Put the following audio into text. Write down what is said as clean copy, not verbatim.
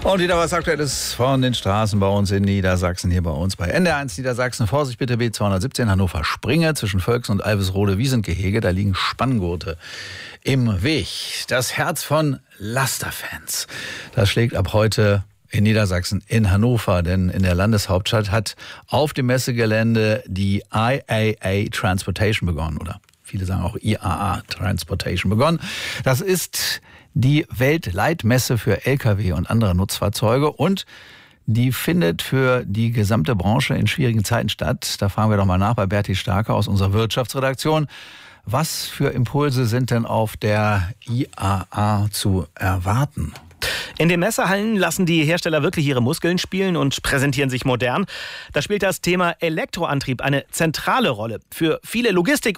Und wieder was Aktuelles von den Straßen bei uns in Niedersachsen, hier bei uns bei NDR1 Niedersachsen. Vorsicht bitte, B217 Hannover-Springe zwischen Völks und Alvesrode-Wiesentgehege. Da liegen Spanngurte im Weg. Das Herz von Lasterfans, das schlägt ab heute in Niedersachsen, in Hannover, denn in der Landeshauptstadt hat auf dem Messegelände die IAA Transportation begonnen, oder viele sagen auch IAA Transportation begonnen. Das ist die Weltleitmesse für Lkw und andere Nutzfahrzeuge und die findet für die gesamte Branche in schwierigen Zeiten statt. Da fragen wir doch mal nach bei Berti Starke aus unserer Wirtschaftsredaktion. Was für Impulse sind denn auf der IAA zu erwarten? In den Messehallen lassen die Hersteller wirklich ihre Muskeln spielen und präsentieren sich modern. Da spielt das Thema Elektroantrieb eine zentrale Rolle. Für viele Logistik-